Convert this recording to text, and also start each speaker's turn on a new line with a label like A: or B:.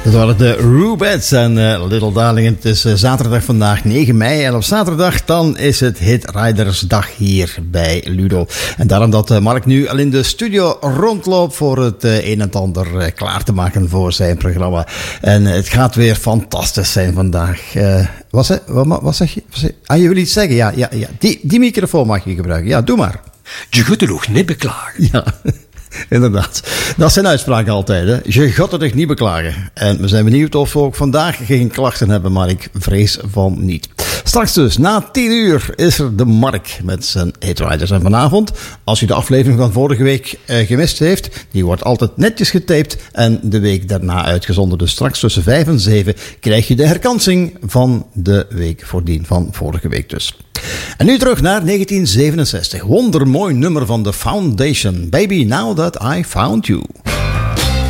A: Dat waren de Rubettes en Little Darling. Het is zaterdag vandaag 9 mei en op zaterdag dan is het Hitridersdag hier bij Ludo. En daarom dat Mark nu al in de studio rondloopt voor het een en ander klaar te maken voor zijn programma. En het gaat weer fantastisch zijn vandaag. Wat zeg je? Je wil iets zeggen? Ja. Die microfoon mag je gebruiken. Ja, doe maar.
B: Je gaat er nog niet beklagen.
A: Ja. Inderdaad. Dat zijn uitspraken altijd. Hè? Je gaat het echt niet beklagen. En we zijn benieuwd of we ook vandaag geen klachten hebben, maar ik vrees van niet. Straks dus, na 10 uur, is er de Mark met zijn Hitriders. En vanavond, als u de aflevering van vorige week gemist heeft, die wordt altijd netjes getaped en de week daarna uitgezonden. Dus straks tussen 5 en 7 krijg je de herkansing van de week voordien, van vorige week dus. En nu terug naar 1967. Wondermooi nummer van The Foundation. Baby, Now That I Found You.